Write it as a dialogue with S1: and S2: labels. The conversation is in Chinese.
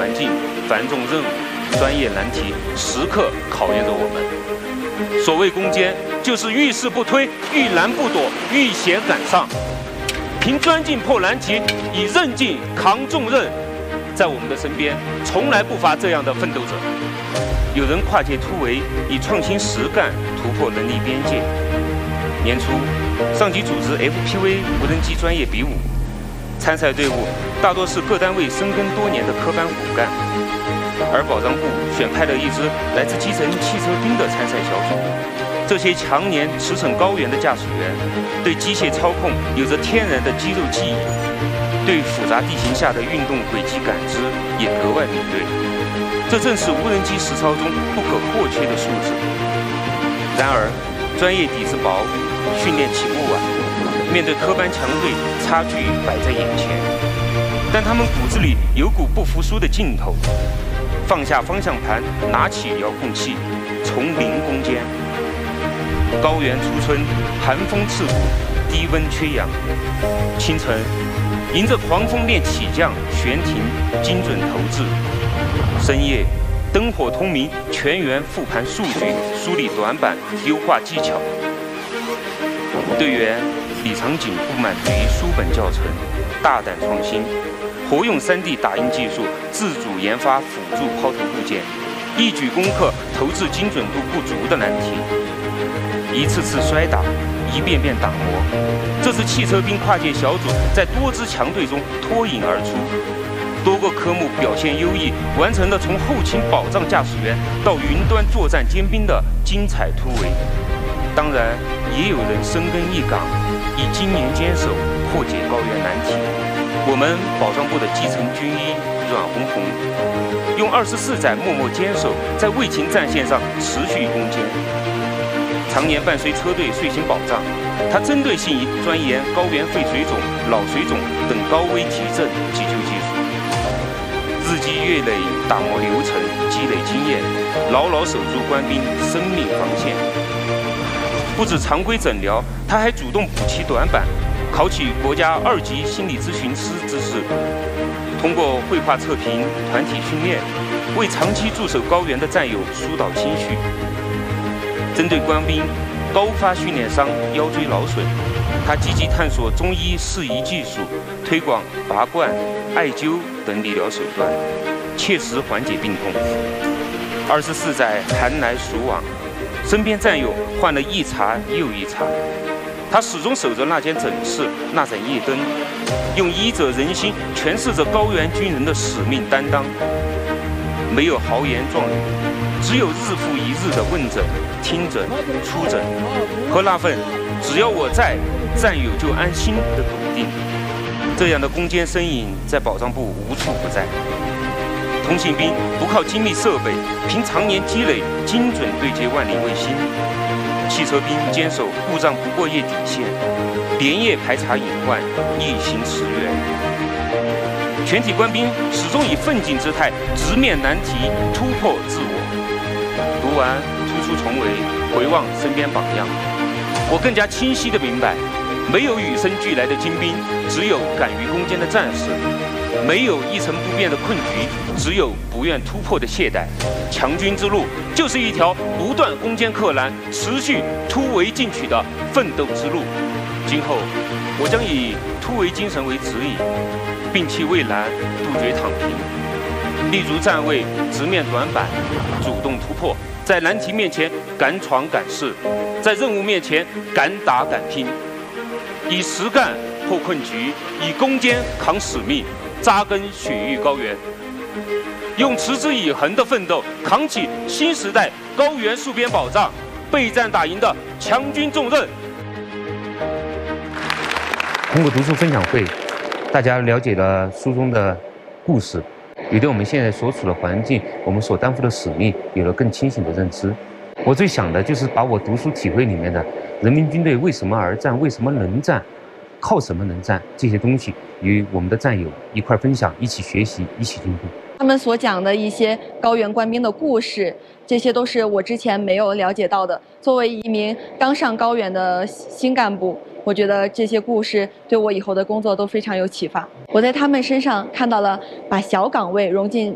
S1: 环境、繁重任务、专业难题，时刻考验着我们。所谓攻坚，就是遇事不推，遇难不躲，遇险赶上。凭钻进破难题，以韧劲扛重任，在我们的身边，从来不乏这样的奋斗者。有人跨界突围，以创新实干突破能力边界。年初，上级组织 FPV 无人机专业比武，参赛队伍大多是各单位深耕多年的科班骨干，而保障部选派了一支来自基层汽车兵的参赛小组。这些常年驰骋高原的驾驶员，对机械操控有着天然的肌肉记忆，对复杂地形下的运动轨迹感知也格外敏锐。这正是无人机实操中不可或缺的素质。然而，专业底子薄，训练起步晚，面对科班强队，差距摆在眼前。但他们骨子里有股不服输的劲头，放下方向盘，拿起遥控器，从零攻坚。高原初春，寒风刺骨，低温缺氧。清晨，迎着狂风练起降、悬停、精准投掷。深夜，灯火通明，全员复盘数据，梳理短板，优化技巧。队员李长锦不满足于书本教程，大胆创新，活用3D 打印技术，自主研发辅助抛投部件，一举攻克投掷精准度不足的难题。一次次摔打，一遍遍打磨，这是汽车兵跨界小组在多支强队中脱颖而出。多个科目表现优异，完成了从后勤保障驾驶员到云端作战尖兵的精彩突围。当然，也有人深耕一岗，以经年坚守破解高原难题。我们保障部的基层军医阮红红，用24载默默坚守，在卫勤战线上持续攻坚。常年伴随车队随行保障，他针对性钻研高原肺水肿、脑水肿等高危急症急救技术，日积月累打磨流程，积累经验，牢牢守住官兵生命防线。不止常规诊疗，他还主动补齐短板，考取国家2级心理咨询师之试。通过绘画测评、团体训练，为长期驻守高原的战友疏导情绪。针对官兵高发训练伤、腰椎劳损，他积极探索中医适宜技术，推广拔罐、艾灸等理疗手段，切实缓解病痛。24载寒来暑往，身边战友换了一茬又一茬，他始终守着那间诊室、那盏夜灯，用医者仁心诠释着高原军人的使命担当。没有豪言壮语，只有日复一日的问诊、听诊、出诊，和那份只要我在，战友就安心的笃定。这样的攻坚身影在保障部无处不在。通信兵不靠精密设备，凭常年积累，精准对接万里卫星。汽车兵坚守故障不过夜底线，连夜排查隐患，逆行驰援。全体官兵始终以奋进姿态直面难题，突破自我。读完突出重围，回望身边榜样，我更加清晰地明白，没有与生俱来的精兵，只有敢于攻坚的战士；没有一成不变的困局，只有不愿突破的懈怠。强军之路就是一条不断攻坚克难、持续突围进取的奋斗之路。今后，我将以突围精神为指引，摒弃畏难，杜绝躺平，立足站位，直面短板，主动突破，在难题面前敢闯敢试，在任务面前敢打敢拼，以实干破困局，以攻坚扛使命，扎根雪域高原，用持之以恒的奋斗扛起新时代高原戍边保障备战打赢的强军重任。
S2: 通过读书分享会，大家了解了书中的故事，也对我们现在所处的环境、我们所担负的使命有了更清醒的认知。我最想的就是把我读书体会里面的人民军队为什么而战、为什么能战、靠什么能战这些东西，与我们的战友一块分享，一起学习，一起进步。
S3: 他们所讲的一些高原官兵的故事，这些都是我之前没有了解到的。作为一名刚上高原的新干部，我觉得这些故事对我以后的工作都非常有启发。我在他们身上看到了把小岗位融进